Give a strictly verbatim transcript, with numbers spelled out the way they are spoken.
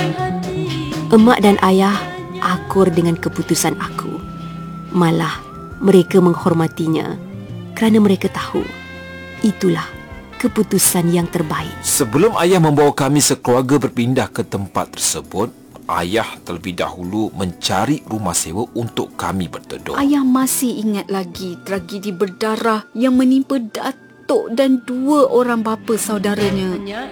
Emak dan ayah akur dengan keputusan aku. Malah mereka menghormatinya kerana mereka tahu itulah keputusan yang terbaik. Sebelum ayah membawa kami sekeluarga berpindah ke tempat tersebut, ayah terlebih dahulu mencari rumah sewa untuk kami berteduh. Ayah masih ingat lagi tragedi berdarah yang menimpa Datuk dan dua orang bapa saudaranya.